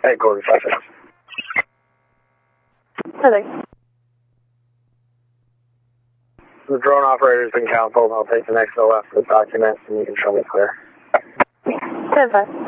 Hey, Gordon, 5 seconds. Hello. The drone operator's been canceled. I'll take the next left for the documents and you can show me clear. 10-5.